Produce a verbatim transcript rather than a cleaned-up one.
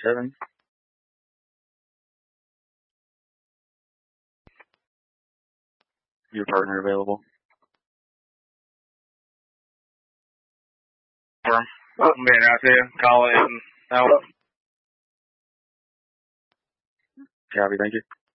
seven. Your partner available. I'm being out there. Call it and out. Copy, thank you.